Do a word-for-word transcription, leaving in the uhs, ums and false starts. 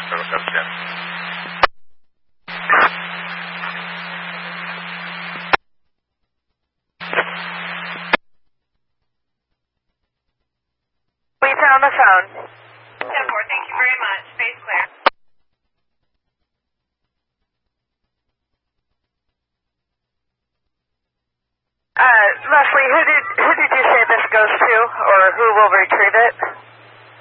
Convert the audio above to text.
Total seven ten. We found the phone. ten four, thank you very much. Space clear. Uh, Leslie, who did who did you say this goes to, or who will retrieve it?